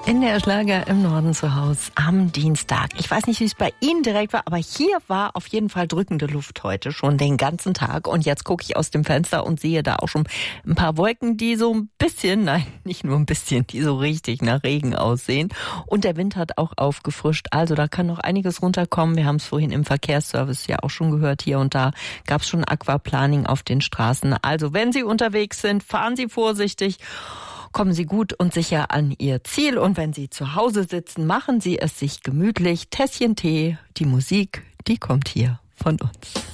NDR Schlager im Norden zu Hause am Dienstag. Ich weiß nicht, wie es bei Ihnen direkt war, aber hier war auf jeden Fall drückende Luft heute schon den ganzen Tag. Und jetzt gucke ich aus dem Fenster und sehe da auch schon ein paar Wolken, die so ein bisschen, nein, nicht nur ein bisschen, die so richtig nach Regen aussehen. Und der Wind hat auch aufgefrischt. Also da kann noch einiges runterkommen. Wir haben es vorhin im Verkehrsservice ja auch schon gehört. Hier und da gab es schon Aquaplaning auf den Straßen. Also wenn Sie unterwegs sind, fahren Sie vorsichtig. Kommen Sie gut und sicher an Ihr Ziel. Und wenn Sie zu Hause sitzen, machen Sie es sich gemütlich. Tässchen Tee, die Musik, die kommt hier von uns.